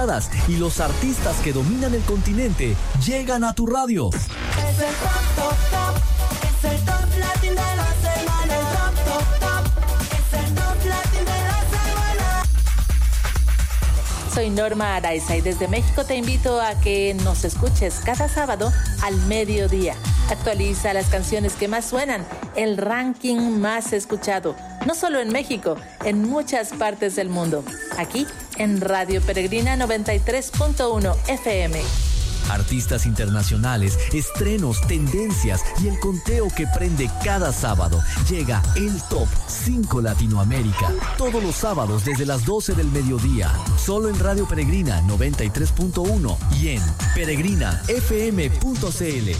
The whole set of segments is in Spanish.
escuchadas y los artistas que dominan el continente llegan a tu radio. Es el top, es el top latin de la semana. El top, es el top latin de la semana. Soy Norma Araiza y desde México te invito a que nos escuches cada sábado al mediodía. Actualiza las canciones que más suenan, el ranking más escuchado, no solo en México, en muchas partes del mundo. Aquí en Radio Peregrina 93.1 FM. Artistas internacionales, estrenos, tendencias y el conteo que prende cada sábado. Llega el Top 5 Latinoamérica. Todos los sábados desde las 12 del mediodía. Solo en Radio Peregrina 93.1 y en peregrinafm.cl.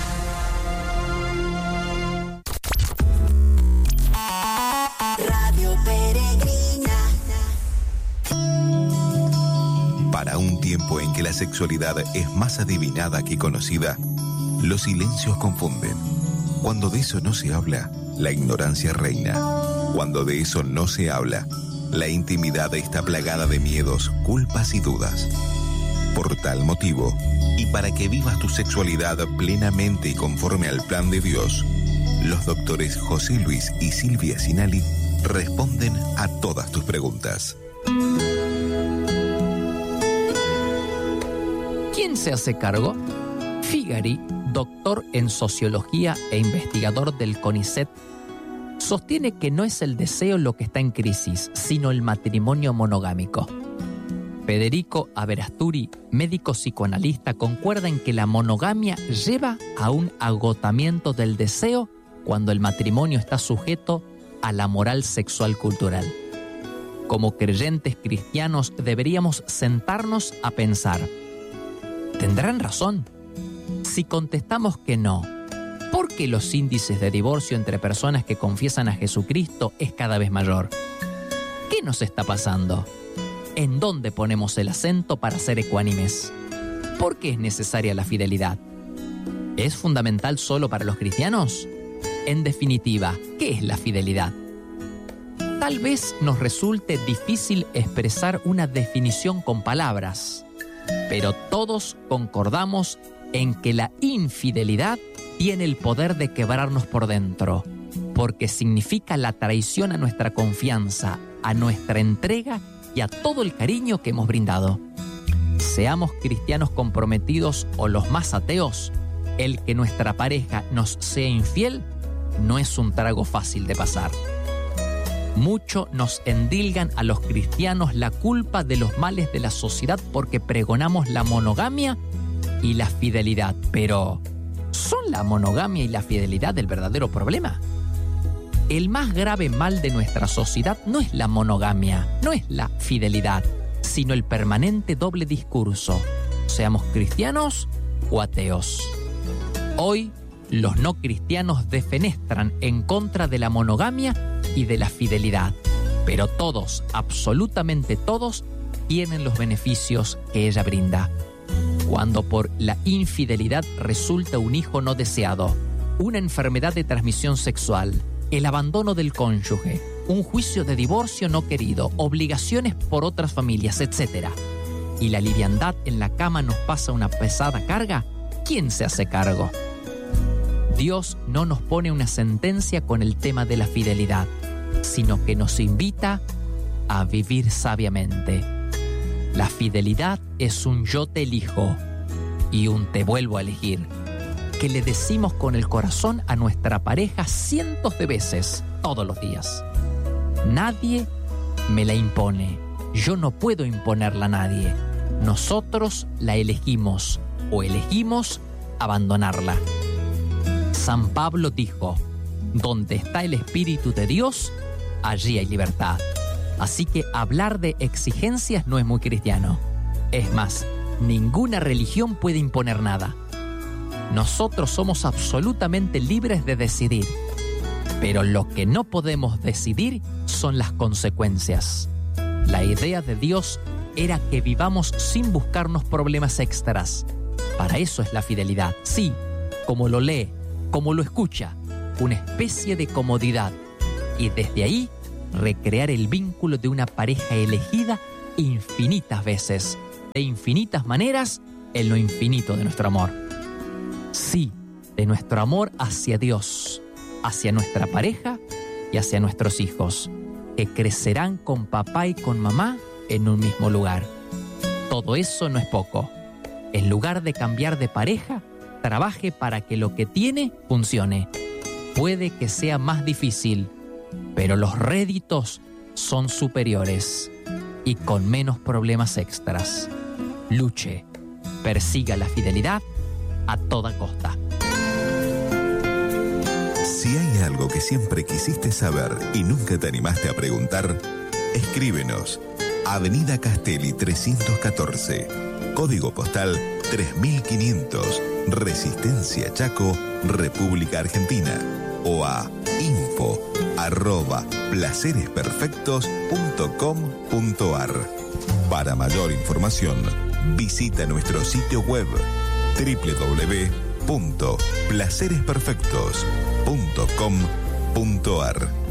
Radio Peregrina. Para un tiempo en que la sexualidad es más adivinada que conocida, los silencios confunden. Cuando de eso no se habla, la ignorancia reina. Cuando de eso no se habla, la intimidad está plagada de miedos, culpas y dudas. Por tal motivo, y para que vivas tu sexualidad plenamente y conforme al plan de Dios, los doctores José Luis y Silvia Sinali responden a todas tus preguntas. ¿Quién se hace cargo? Figari, doctor en sociología e investigador del CONICET, sostiene que no es el deseo lo que está en crisis, sino el matrimonio monogámico. Federico Averasturi, médico psicoanalista, concuerda en que la monogamia lleva a un agotamiento del deseo cuando el matrimonio está sujeto a la moral sexual cultural. Como creyentes cristianos deberíamos sentarnos a pensar, ¿tendrán razón? Si contestamos que no, ¿por qué los índices de divorcio entre personas que confiesan a Jesucristo es cada vez mayor? ¿Qué nos está pasando? ¿En dónde ponemos el acento para ser ecuánimes? ¿Por qué es necesaria la fidelidad? ¿Es fundamental solo para los cristianos? En definitiva, ¿qué es la fidelidad? Tal vez nos resulte difícil expresar una definición con palabras, pero todos concordamos en que la infidelidad tiene el poder de quebrarnos por dentro, porque significa la traición a nuestra confianza, a nuestra entrega y a todo el cariño que hemos brindado. Seamos cristianos comprometidos o los más ateos, el que nuestra pareja nos sea infiel no es un trago fácil de pasar. Mucho nos endilgan a los cristianos la culpa de los males de la sociedad porque pregonamos la monogamia y la fidelidad. Pero, ¿son la monogamia y la fidelidad el verdadero problema? El más grave mal de nuestra sociedad no es la monogamia, no es la fidelidad, sino el permanente doble discurso. Seamos cristianos o ateos. Hoy, los no cristianos defenestran en contra de la monogamia y de la fidelidad, pero todos, absolutamente todos, tienen los beneficios que ella brinda. Cuando por la infidelidad resulta un hijo no deseado, una enfermedad de transmisión sexual, el abandono del cónyuge, un juicio de divorcio no querido, obligaciones por otras familias, etc., y la liviandad en la cama nos pasa una pesada carga, ¿quién se hace cargo? Dios no nos pone una sentencia con el tema de la fidelidad, sino que nos invita a vivir sabiamente. La fidelidad es un yo te elijo y un te vuelvo a elegir, que le decimos con el corazón a nuestra pareja cientos de veces, todos los días. Nadie me la impone, yo no puedo imponerla a nadie. Nosotros la elegimos o elegimos abandonarla. San Pablo dijo, donde está el Espíritu de Dios, allí hay libertad. Así que hablar de exigencias no es muy cristiano. Es más, ninguna religión puede imponer nada. Nosotros somos absolutamente libres de decidir, pero lo que no podemos decidir son las consecuencias. La idea de Dios era que vivamos sin buscarnos problemas extras. Para eso es la fidelidad. Sí, como lo lee, como lo escucha, una especie de comodidad. Y desde ahí, recrear el vínculo de una pareja elegida infinitas veces, de infinitas maneras en lo infinito de nuestro amor. Sí, de nuestro amor hacia Dios, hacia nuestra pareja y hacia nuestros hijos, que crecerán con papá y con mamá en un mismo lugar. Todo eso no es poco. En lugar de cambiar de pareja, trabaje para que lo que tiene funcione. Puede que sea más difícil, pero los réditos son superiores y con menos problemas extras. Luche, persiga la fidelidad a toda costa. Si hay algo que siempre quisiste saber y nunca te animaste a preguntar, escríbenos. Avenida Castelli 314, código postal 3500, Resistencia Chaco, República Argentina, o a info@placeresperfectos.com.ar. Para mayor información, visita nuestro sitio web www.placeresperfectos.com.ar.